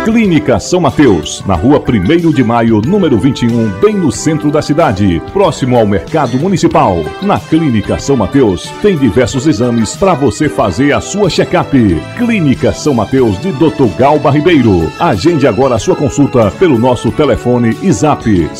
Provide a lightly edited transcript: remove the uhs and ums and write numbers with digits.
Clínica São Mateus, na rua 1º de Maio, número 21, bem no centro da cidade, próximo ao Mercado Municipal. Na Clínica São Mateus, tem diversos exames para você fazer a sua check-up. Clínica São Mateus de Dr. Galba Ribeiro. Agende agora a sua consulta pelo nosso telefone e zap